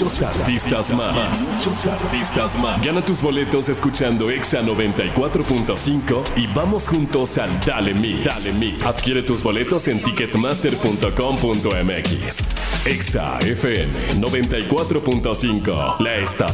muchos artistas más. Gana tus boletos escuchando Exa 94.5 y vamos juntos al Dale Mix. Adquiere tus boletos en ticketmaster.com.mx. Exa FM 94.5, la estación